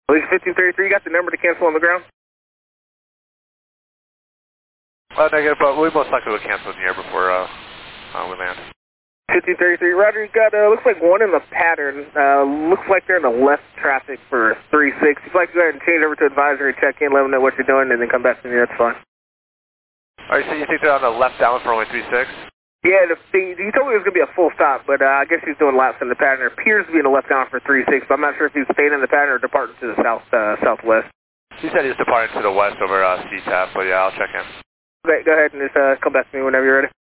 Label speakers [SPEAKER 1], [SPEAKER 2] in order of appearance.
[SPEAKER 1] Police 1533, you got the number to cancel on the ground?
[SPEAKER 2] Negative, but we most likely will cancel in the air before we land.
[SPEAKER 1] 1533, Roger, you got, looks like one in the pattern. Looks like they're in the left traffic for 36. If you'd like to go ahead and change over to advisory, check in, let them know what you're doing, and then come back to me, that's fine.
[SPEAKER 2] Alright, so you think they're on the left down for only 36?
[SPEAKER 1] Yeah, he told me it was going to be a full stop, but I guess he's doing laps in the pattern. It appears to be in the left down for 36, but I'm not sure if he's staying in the pattern or departing to the southwest.
[SPEAKER 2] He said he was departing to the west over CTAP, but yeah, I'll check in.
[SPEAKER 1] Okay, go ahead and just come back to me whenever you're ready.